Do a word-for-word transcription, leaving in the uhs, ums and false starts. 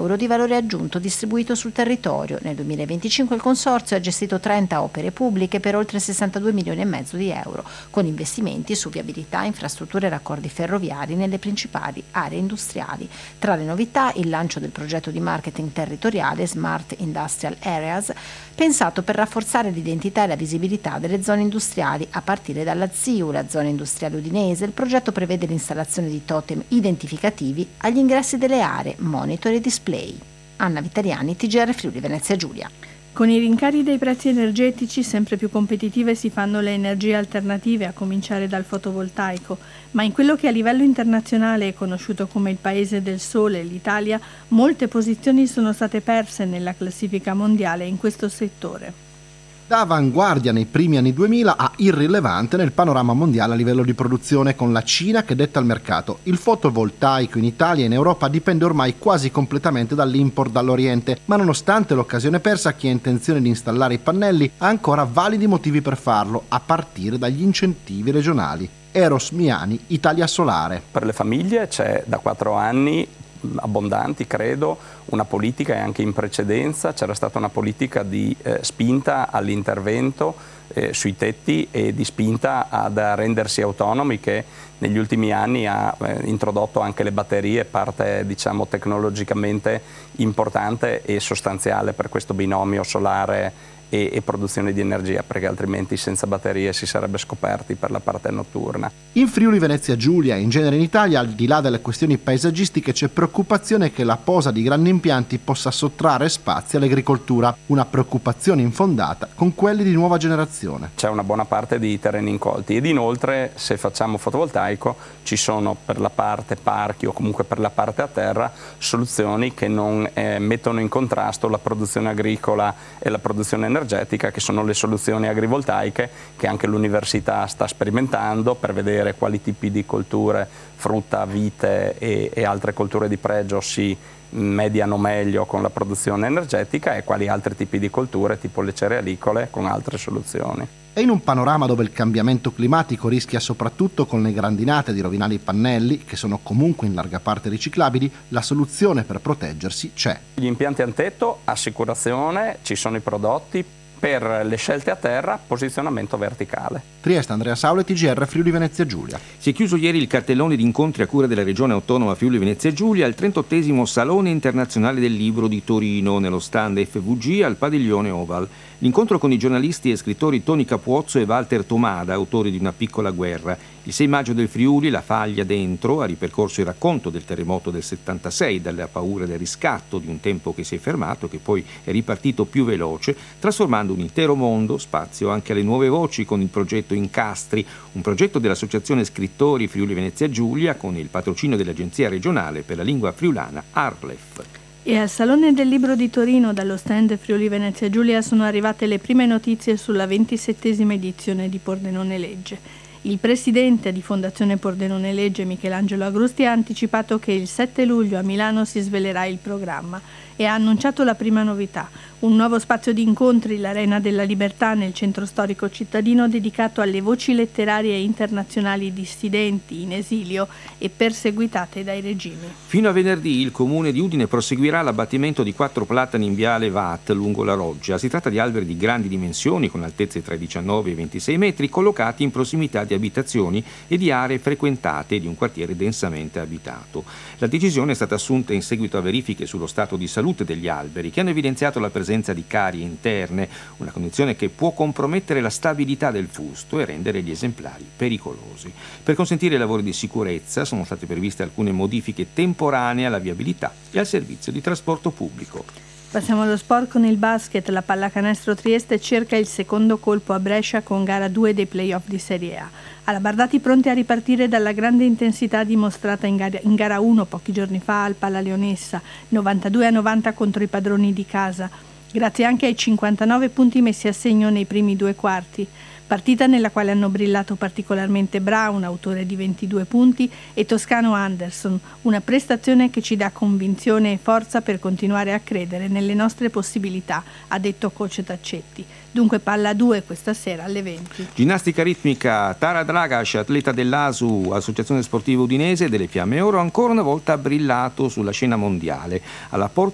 euro di valore aggiunto distribuito sul territorio. Nel duemilaventicinque il consorzio ha gestito trenta opere pubbliche per oltre sessantadue milioni e mezzo di euro, con investimenti su viabilità, infrastrutture e raccordi ferroviari nelle principali aree industriali. Tra le novità, il lancio del progetto di marketing territoriale Smart Industrial Areas, pensato per rafforzare l'identità e la visibilità delle zone industriali a partire dalla Z I U, la zona industriale udinese. Il progetto prevede l'installazione di totem identificativi agli ingressi delle aree, monitor e display. Anna Vitaliani, T G R Friuli Venezia Giulia. Con i rincari dei prezzi energetici sempre più competitive si fanno le energie alternative, a cominciare dal fotovoltaico, ma in quello che a livello internazionale è conosciuto come il paese del sole, l'Italia, molte posizioni sono state perse nella classifica mondiale in questo settore. Da avanguardia nei primi anni duemila a irrilevante nel panorama mondiale a livello di produzione, con la Cina che detta il mercato. Il fotovoltaico in Italia e in Europa dipende ormai quasi completamente dall'import dall'Oriente, ma nonostante l'occasione persa, chi ha intenzione di installare i pannelli ha ancora validi motivi per farlo, a partire dagli incentivi regionali. Eros Miani, Italia Solare. Per le famiglie c'è da quattro anni abbondanti, credo, una politica, e anche in precedenza c'era stata una politica di eh, spinta all'intervento eh, sui tetti e di spinta ad rendersi autonomi, che negli ultimi anni ha eh, introdotto anche le batterie, parte diciamo tecnologicamente importante e sostanziale per questo binomio solare e, e produzione di energia, perché altrimenti senza batterie si sarebbe scoperti per la parte notturna. In Friuli Venezia Giulia e in genere in Italia, al di là delle questioni paesaggistiche, c'è preoccupazione che la posa di grandi impianti possa sottrarre spazi all'agricoltura, una preoccupazione infondata con quelli di nuova generazione. C'è una buona parte di terreni incolti ed inoltre, se facciamo fotovoltaico, ci sono per la parte parchi o comunque per la parte a terra soluzioni che non eh, mettono in contrasto la produzione agricola e la produzione energetica, che sono le soluzioni agrivoltaiche che anche l'università sta sperimentando per vedere quali tipi di colture, frutta, vite e, e altre colture di pregio si mediano meglio con la produzione energetica e quali altri tipi di colture, tipo le cerealicole, con altre soluzioni. E in un panorama dove il cambiamento climatico rischia soprattutto con le grandinate di rovinare i pannelli, che sono comunque in larga parte riciclabili, la soluzione per proteggersi c'è. Gli impianti a tetto, assicurazione, ci sono i prodotti. Per le scelte a terra, posizionamento verticale. Trieste, Andrea Saule, T G R Friuli Venezia Giulia. Si è chiuso ieri il cartellone di incontri a cura della Regione Autonoma Friuli Venezia Giulia al trentottesimo Salone Internazionale del Libro di Torino, nello stand F V G al padiglione Oval. L'incontro con i giornalisti e scrittori Toni Capuozzo e Walter Tomada, autori di Una piccola guerra. Il sei maggio del Friuli, la Faglia Dentro ha ripercorso il racconto del terremoto del settantasei, dalla paura del riscatto di un tempo che si è fermato, che poi è ripartito più veloce, trasformando un intero mondo, spazio anche alle nuove voci con il progetto Incastri, un progetto dell'Associazione Scrittori Friuli Venezia Giulia con il patrocinio dell'Agenzia regionale per la lingua friulana Arlef. E al Salone del Libro di Torino, dallo stand Friuli Venezia Giulia, sono arrivate le prime notizie sulla ventisettesima edizione di Pordenone Legge. Il presidente di Fondazione Pordenone Legge, Michelangelo Agrusti, ha anticipato che il sette luglio a Milano si svelerà il programma e ha annunciato la prima novità, un nuovo spazio di incontri, l'Arena della Libertà, nel centro storico cittadino, dedicato alle voci letterarie internazionali dissidenti, in esilio e perseguitate dai regimi. Fino a venerdì il comune di Udine proseguirà l'abbattimento di quattro platani in viale Vat lungo la Roggia. Si tratta di alberi di grandi dimensioni, con altezze tra i diciannove e i ventisei metri, collocati in prossimità di abitazioni e di aree frequentate di un quartiere densamente abitato. La decisione è stata assunta in seguito a verifiche sullo stato di salute degli alberi, che hanno evidenziato la presenza di carie interne, una condizione che può compromettere la stabilità del fusto e rendere gli esemplari pericolosi. Per consentire i lavori di sicurezza sono state previste alcune modifiche temporanee alla viabilità e al servizio di trasporto pubblico. Passiamo allo sport con il basket. La pallacanestro Trieste cerca il secondo colpo a Brescia con gara due dei play-off di Serie A. Alla Bardati pronti a ripartire dalla grande intensità dimostrata in gara, in gara uno pochi giorni fa al Palla Leonessa, novantadue a novanta contro i padroni di casa, grazie anche ai cinquantanove punti messi a segno nei primi due quarti. Partita nella quale hanno brillato particolarmente Brown, autore di ventidue punti, e Toscano Anderson, una prestazione che ci dà convinzione e forza per continuare a credere nelle nostre possibilità, ha detto coach Taccetti. Dunque palla due questa sera alle venti. Ginnastica ritmica, Tara Dragash, atleta dell'A S U, Associazione Sportiva Udinese delle Fiamme Oro, ancora una volta ha brillato sulla scena mondiale. Alla porta